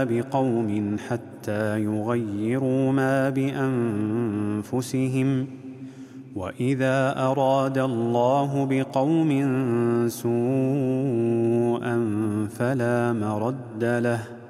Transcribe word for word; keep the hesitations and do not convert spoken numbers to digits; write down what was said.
بقوم حتى يغيروا ما بأنفسهم، وإذا أراد الله بقوم سوءا فلا مرد له.